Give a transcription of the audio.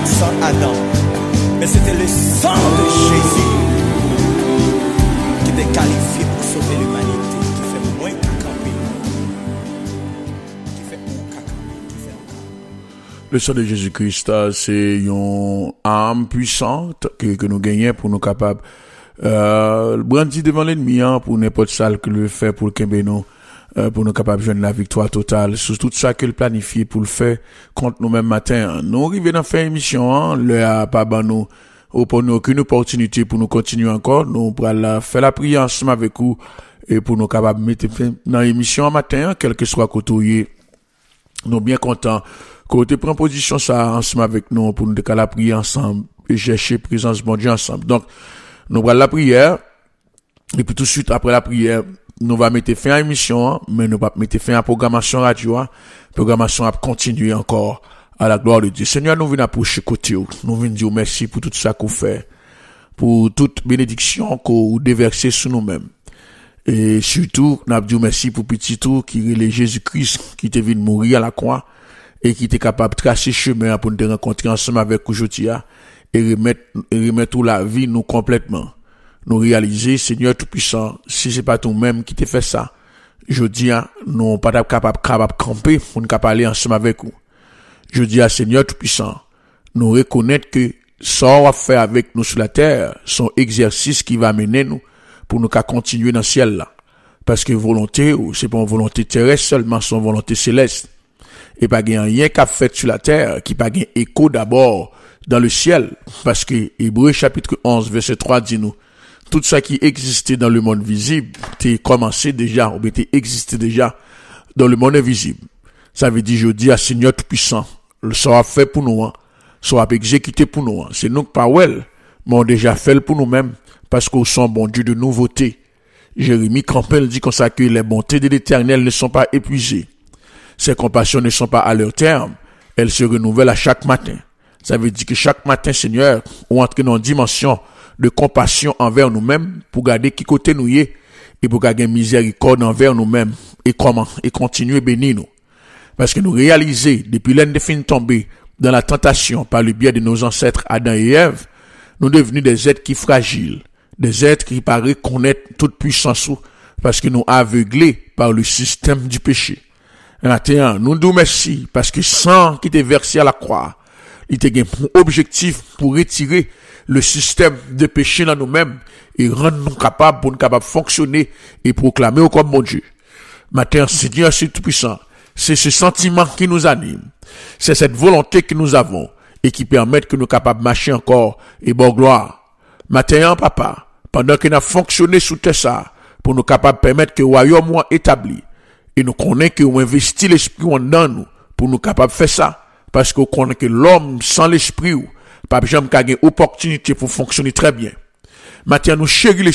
Jacques sans Adam. Mais c'était le sang de Jésus qui était qualifié pour sauver l'humanité, qui fait moins qu'à camper. Qui fait moins qu'à camper. Le sang de Jésus-Christ, c'est une arme puissante que nous gagnons pour nous capables brandir devant l'ennemi pour n'importe ça que le fait pour le nous pour nous capables de joindre la victoire totale sur tout ça que le planifie pour le faire contre nous-mêmes matin. Nous arrivons dans faire émission, le a pas ban nous pour nous aucune opportunité pour nous continuer encore. Nous pour faire la prière ensemble avec vous et pour nous capables de mettre dans l'émission matin, quel que soit côté. Nous bien contents côté prend position ça ensemble avec nous pour nous décaler la prière ensemble et chercher présence bon Dieu ensemble. Donc nous allons la prière et puis tout de suite après la prière nous va mettre fin à l'émission mais nous va mettre fin à la programmation radio. Programmation a continuer encore à la gloire de Dieu. Seigneur, nous venons approcher côté nous venons dire merci pour tout ça qu'on fait, pour toute bénédiction qu'on déverser sur nous-mêmes. Et surtout, nous avons dit merci pour petit tout qui est Jésus-Christ qui était venu mourir à la croix et qui était capable de tracer chemin pour nous rencontrer ensemble avec aujourd'hui et remettre toute la vie nous complètement. Nous réaliser, Seigneur Tout-Puissant, si c'est pas toi-même qui t'a fait ça, je dis, nous pas capable de camper pour nous aller ensemble avec vous. Je dis à Seigneur Tout-Puissant, nous reconnaître que ça on va faire avec nous sur la terre, son exercice qui va mener nous pour nous continuer dans le ciel là. Parce que volonté, c'est pas une volonté terrestre seulement, c'est une volonté céleste. Et pas rien qu'a fait sur la terre, qui pas gain écho d'abord dans le ciel. Parce que Hébreux chapitre 11 verset 3 dit nous, tout ça qui existait dans le monde visible, t'es commencé déjà, ou bien t'es existé déjà dans le monde invisible. Ça veut dire, je dis à Seigneur Tout-Puissant, le sera fait pour nous, sera exécuté pour nous. C'est nous pas well, mais on déjà fait pour nous-mêmes, parce qu'on sont bon Dieu de nouveauté. Jérémie Campbell dit comme ça que les bontés de l'Éternel ne sont pas épuisées. Ses compassions ne sont pas à leur terme. Elles se renouvellent à chaque matin. Ça veut dire que chaque matin, Seigneur, on entre dans une dimension de compassion envers nous-mêmes pour garder qui côté nous y est et pour garder miséricorde envers nous-mêmes et comment et continuer bénir nous. Parce que nous réalisons, depuis l'un des fins tombés dans la tentation par le biais de nos ancêtres Adam et Ève, nous devenus des êtres qui fragiles, des êtres qui paraissent connaître toute puissance parce que nous aveuglés par le système du péché. Maintenant, nous nous merci parce que sang qui était versé à la croix, il était pour objectif pour retirer le système de péché dans nous-mêmes et rendre nous capables pour nous capables de fonctionner et proclamer comme mon Dieu. Maintenant, Seigneur, c'est tout puissant. C'est ce sentiment qui nous anime. C'est cette volonté que nous avons et qui permet que nous capables de marcher encore et bon gloire. Maintenant, papa, pendant que nous avons fonctionné sous terre ça, pour nous capables de permettre que le royaume soit établi, et nous connaissons que nous investi l'esprit dans nous, pour nous capables de faire ça, parce qu'on connaît que l'homme sans l'esprit, pas jamais qu'à une opportunité pour fonctionner très bien. Maintenant, nous chéris